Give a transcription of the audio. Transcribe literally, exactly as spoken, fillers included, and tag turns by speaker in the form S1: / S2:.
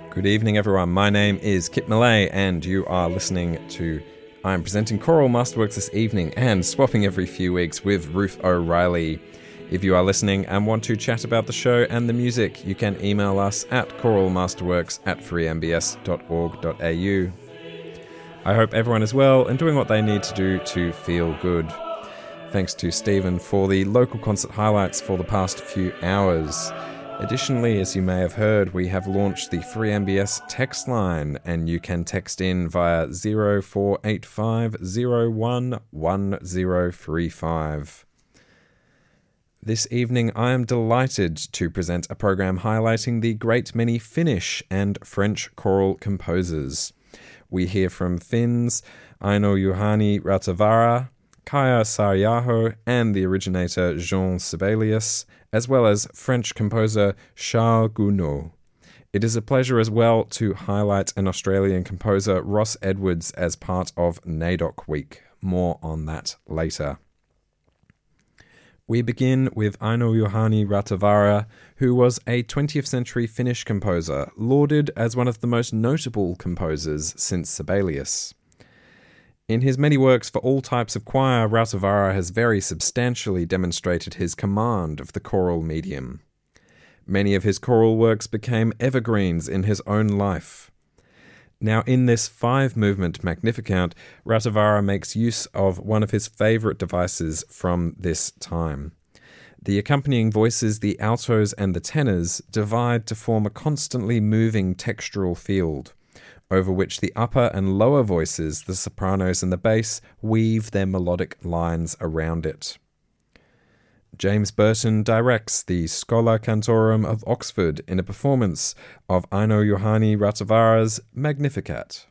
S1: Good evening, everyone. My name is Kit Millay, and you are listening to... I'm presenting Choral Masterworks this evening and swapping every few weeks with Ruth O'Reilly. If you are listening and want to chat about the show and the music, you can email us at choralmasterworks at free m b s dot org dot a u. I hope everyone is well and doing what they need to do to feel good. Thanks to Stephen for the local concert highlights for the past few hours. Additionally, as you may have heard, we have launched the Free M B S text line, and you can text in via zero four eight five zero one one zero three five. This evening, I am delighted to present a program highlighting the great many Finnish and French choral composers. We hear from Finns Aino-Juhani Rautavaara, Kaija Saariaho, and the originator Jean Sibelius, as well as French composer Charles Gounod. It is a pleasure as well to highlight an Australian composer, Ross Edwards, as part of NAIDOC Week. More on that later. We begin with Aino-Juhani Rautavaara, who was a twentieth century Finnish composer, lauded as one of the most notable composers since Sibelius. In his many works for all types of choir, Rautavaara has very substantially demonstrated his command of the choral medium. Many of his choral works became evergreens in his own life. Now, in this five-movement Magnificat, Rautavaara makes use of one of his favourite devices from this time. The accompanying voices, the altos and the tenors, divide to form a constantly moving textural field, over which the upper and lower voices, the sopranos and the bass, weave their melodic lines around it. James Burton directs the Schola Cantorum of Oxford in a performance of Aino-Juhani Rautavaara's Magnificat.